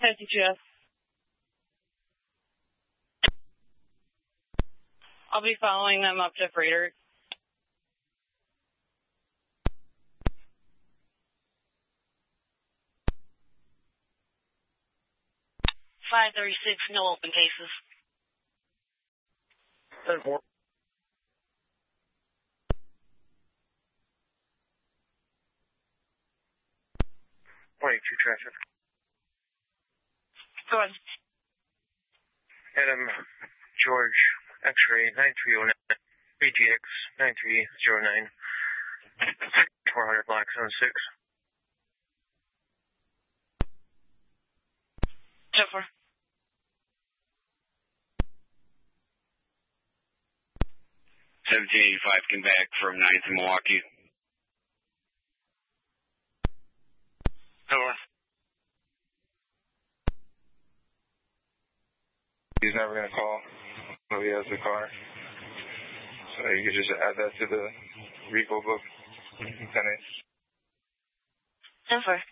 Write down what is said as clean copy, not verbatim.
52F. I'll be following them up to Freighter. 536, no open cases. 10-4. .2 traffic. Go ahead. Adam George X-ray 9309 BGX 9309 400 block 76. 10-4. 1785 came back from 9th in Milwaukee. Hello. He's never going to call when he has the car. So you could just add that to the repo book. 10-8. 10-4.